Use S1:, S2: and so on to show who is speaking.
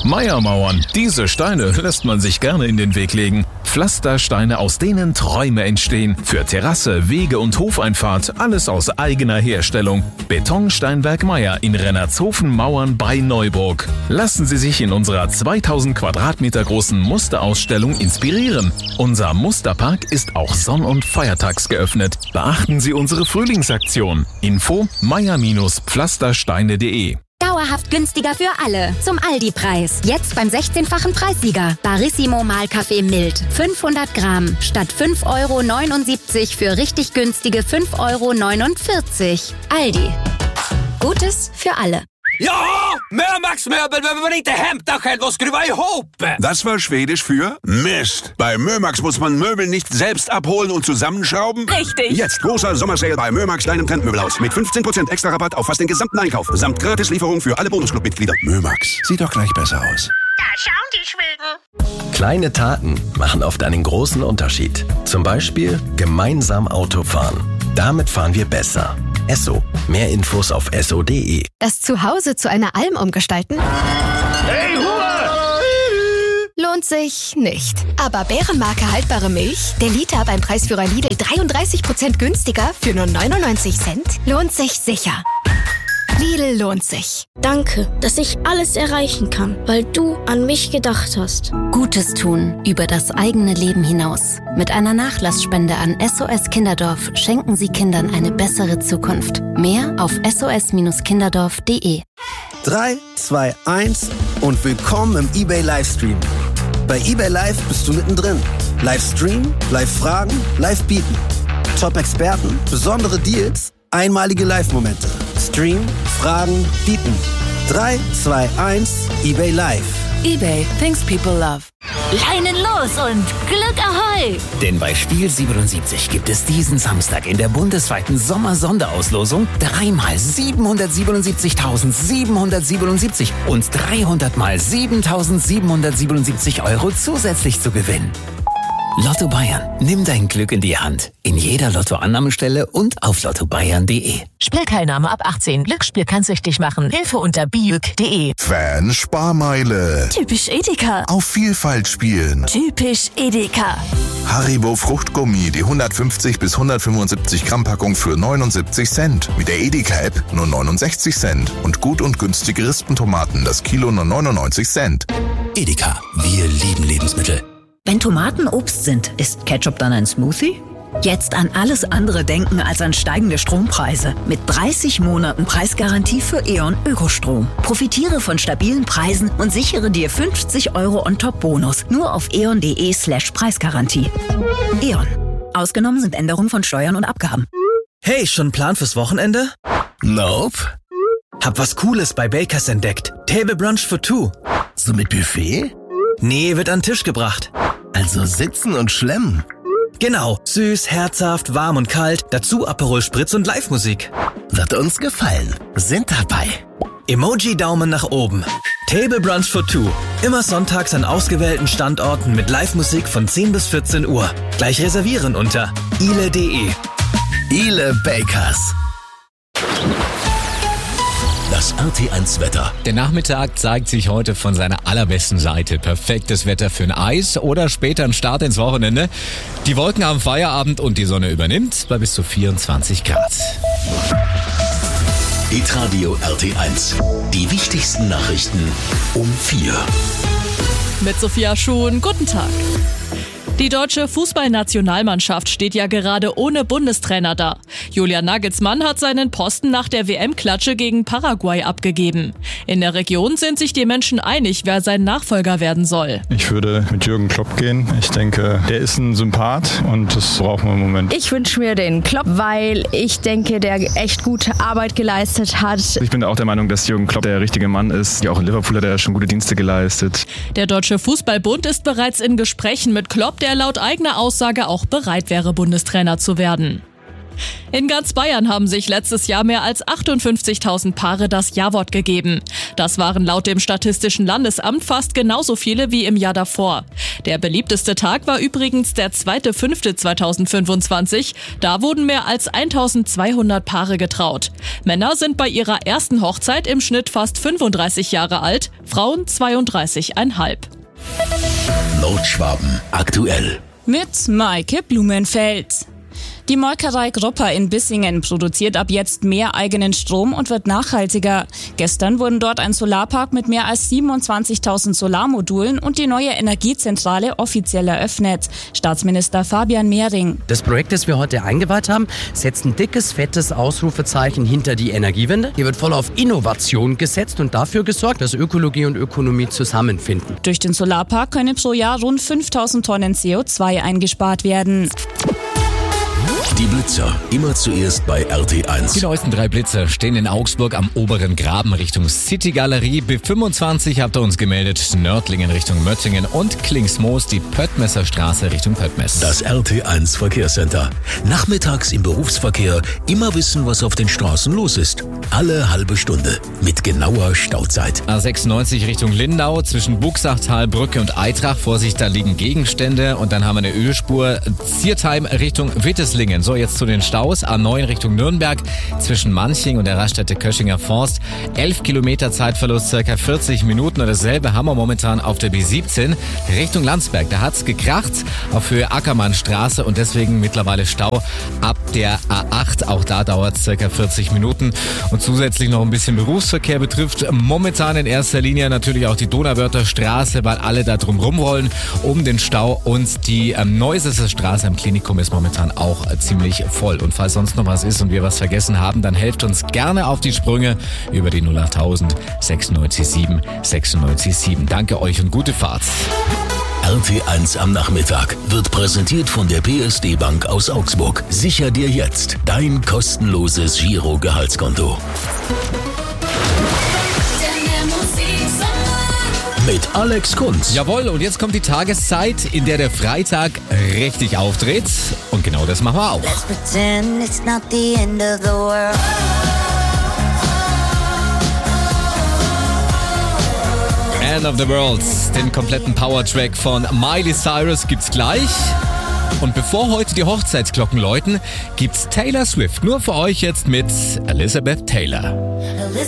S1: Meier-Mauern. Diese Steine lässt man sich gerne in den Weg legen. Pflastersteine, aus denen Träume entstehen. Für Terrasse, Wege und Hofeinfahrt, alles aus eigener Herstellung. Betonsteinwerk Meier in Rennertshofen-Mauern bei Neuburg. Lassen Sie sich in unserer 2000 Quadratmeter großen Musterausstellung inspirieren. Unser Musterpark ist auch sonn- und feiertags geöffnet. Beachten Sie unsere Frühlingsaktion. Info meier-pflastersteine.de.
S2: Dauerhaft günstiger für alle. Zum Aldi-Preis. Jetzt beim 16-fachen Preissieger. Barissimo Mahlkaffee mild. 500 Gramm. Statt 5,79 € für richtig günstige 5,49 €. Aldi. Gutes für alle.
S3: Ja, Mömax-Möbel, wenn man inte hämtar själv och skruva ihop.
S4: Das war Schwedisch für Mist. Bei Mömax muss man Möbel nicht selbst abholen und zusammenschrauben.
S2: Richtig.
S4: Jetzt großer Sommersale bei Mömax, deinem Trendmöbelhaus. Mit 15% extra Rabatt auf fast den gesamten Einkauf. Samt Gratislieferung für alle Bonusclub-Mitglieder. Mömax, sieht doch gleich besser aus.
S5: Da schauen die Schweden.
S6: Kleine Taten machen oft einen großen Unterschied. Zum Beispiel gemeinsam Auto fahren. Damit fahren wir besser. Esso. Mehr Infos auf esso.de.
S7: Das Zuhause zu einer Alm umgestalten?
S5: Hey, Ruhe!
S7: Lohnt sich nicht. Aber Bärenmarke haltbare Milch, der Liter beim Preisführer Lidl 33% günstiger für nur 99 Cent, lohnt sich sicher. Lidl lohnt sich.
S8: Danke, dass ich alles erreichen kann, weil du an mich gedacht hast.
S2: Gutes tun über das eigene Leben hinaus. Mit einer Nachlassspende an SOS Kinderdorf schenken Sie Kindern eine bessere Zukunft. Mehr auf sos-kinderdorf.de.
S9: 3, 2, 1 und willkommen im eBay Livestream. Bei eBay Live bist du mittendrin. Livestream, Live-Fragen, Live-Bieten. Top-Experten, besondere Deals, einmalige Live-Momente. Stream, Fragen, Bieten. 3, 2, 1, eBay Live.
S10: eBay, things people love.
S5: Leinen los und Glück Ahoi!
S3: Denn bei Spiel 77 gibt es diesen Samstag in der bundesweiten Sommer-Sonderauslosung 3 mal 777.777 und 300 mal 7.777 € zusätzlich zu gewinnen. Lotto Bayern. Nimm dein Glück in die Hand. In jeder Lottoannahmestelle und auf lottobayern.de.
S10: Spielteilnahme ab 18. Glücksspiel kann süchtig machen. Hilfe unter biüg.de.
S11: Fan-Sparmeile.
S10: Typisch Edeka.
S11: Auf Vielfalt spielen.
S10: Typisch Edeka.
S11: Haribo Fruchtgummi, die 150 bis 175 Gramm Packung für 79 Cent. Mit der Edeka-App nur 69 Cent. Und gut und günstige Rispentomaten, das Kilo nur 99 Cent.
S3: Edeka. Wir lieben Lebensmittel.
S12: Wenn Tomaten Obst sind, ist Ketchup dann ein Smoothie? Jetzt an alles andere denken als an steigende Strompreise. Mit 30 Monaten Preisgarantie für E.ON Ökostrom. Profitiere von stabilen Preisen und sichere dir 50 € On-Top-Bonus. Nur auf eon.de/Preisgarantie. E.ON. Ausgenommen sind Änderungen von Steuern und Abgaben.
S13: Hey, schon Plan fürs Wochenende?
S6: Nope.
S13: Hab was Cooles bei Bakers entdeckt. Table Brunch for two.
S6: So mit Buffet?
S13: Nee, wird an den Tisch gebracht.
S6: Also sitzen und schlemmen.
S13: Genau, süß, herzhaft, warm und kalt, dazu Aperol Spritz und Live-Musik.
S6: Wird uns gefallen. Sind dabei.
S13: Emoji-Daumen nach oben. Table Brunch for two. Immer sonntags an ausgewählten Standorten mit Live-Musik von 10 bis 14 Uhr. Gleich reservieren unter ile.de.
S6: Ile Bakers.
S14: Das RT1 Wetter. Der Nachmittag zeigt sich heute von seiner allerbesten Seite. Perfektes Wetter für ein Eis oder später ein Start ins Wochenende. Die Wolken haben Feierabend und die Sonne übernimmt bei bis zu 24 Grad.
S15: Hitradio RT1. Die wichtigsten Nachrichten um 4.
S16: Mit Sophia Schuhn, guten Tag. Die deutsche Fußballnationalmannschaft steht ja gerade ohne Bundestrainer da. Julian Nagelsmann hat seinen Posten nach der WM-Klatsche gegen Paraguay abgegeben. In der Region sind sich die Menschen einig, wer sein Nachfolger werden soll.
S17: Ich würde mit Jürgen Klopp gehen. Ich denke, der ist ein Sympath und das brauchen wir im Moment.
S18: Ich wünsche mir den Klopp, weil ich denke, der echt gute Arbeit geleistet hat.
S17: Ich bin auch der Meinung, dass Jürgen Klopp der richtige Mann ist. Auch in Liverpool hat er schon gute Dienste geleistet.
S16: Der Deutsche Fußballbund ist bereits in Gesprächen mit Klopp, der laut eigener Aussage auch bereit wäre, Bundestrainer zu werden. In ganz Bayern haben sich letztes Jahr mehr als 58.000 Paare das Ja-Wort gegeben. Das waren laut dem Statistischen Landesamt fast genauso viele wie im Jahr davor. Der beliebteste Tag war übrigens der 2.5.2025. Da wurden mehr als 1.200 Paare getraut. Männer sind bei ihrer ersten Hochzeit im Schnitt fast 35 Jahre alt, Frauen 32,5.
S15: Nordschwaben aktuell.
S19: Mit Maike Blumenfeld. Die Molkerei Gropper in Bissingen produziert ab jetzt mehr eigenen Strom und wird nachhaltiger. Gestern wurden dort ein Solarpark mit mehr als 27.000 Solarmodulen und die neue Energiezentrale offiziell eröffnet. Staatsminister Fabian Mehring.
S20: Das Projekt, das wir heute eingeweiht haben, setzt ein dickes, fettes Ausrufezeichen hinter die Energiewende. Hier wird voll auf Innovation gesetzt und dafür gesorgt, dass Ökologie und Ökonomie zusammenfinden.
S19: Durch den Solarpark können pro Jahr rund 5.000 Tonnen CO2 eingespart werden.
S15: Die Blitzer, immer zuerst bei RT1.
S14: Die neuesten 3 Blitzer stehen in Augsburg am oberen Graben Richtung City Galerie. B25 habt ihr uns gemeldet, Nördlingen Richtung Möttingen und Klingsmoos die Pöttmesser Straße Richtung Pöttmes.
S15: Das RT1 Verkehrscenter. Nachmittags im Berufsverkehr immer wissen, was auf den Straßen los ist. Alle halbe Stunde mit genauer Stauzeit.
S14: A96 Richtung Lindau zwischen Buchsachtal, Brücke und Eitrach. Vorsicht, da liegen Gegenstände. Und dann haben wir eine Ölspur. Ziertheim Richtung Witteslingen. So, jetzt zu den Staus. A9 Richtung Nürnberg zwischen Manching und der Raststätte Köschinger Forst. 11 Kilometer Zeitverlust, circa 40 Minuten. Und dasselbe haben wir momentan auf der B17 Richtung Landsberg. Da hat's gekracht auf Höhe Ackermannstraße und deswegen mittlerweile Stau ab der A8. Auch da dauert es circa 40 Minuten. Und zusätzlich noch ein bisschen Berufsverkehr betrifft momentan in erster Linie natürlich auch die Donauwörther Straße, weil alle da drum rumrollen um den Stau. Und die Neusesser Straße am Klinikum ist momentan auch ziemlich voll. Und falls sonst noch was ist und wir was vergessen haben, dann helft uns gerne auf die Sprünge über die 08000 967 967. Danke euch und gute Fahrt.
S15: RT1 am Nachmittag wird präsentiert von der PSD Bank aus Augsburg. Sicher dir jetzt dein kostenloses Giro-Gehaltskonto. Mit Alex Kunz.
S14: Jawohl, und jetzt kommt die Tageszeit, in der der Freitag richtig auftritt. Und genau das machen wir auch.
S21: Let's pretend it's not the end of the world.
S14: End of the World, den kompletten Powertrack von Miley Cyrus gibt's gleich. Und bevor heute die Hochzeitsglocken läuten, gibt's Taylor Swift. Nur für euch jetzt mit Elizabeth Taylor.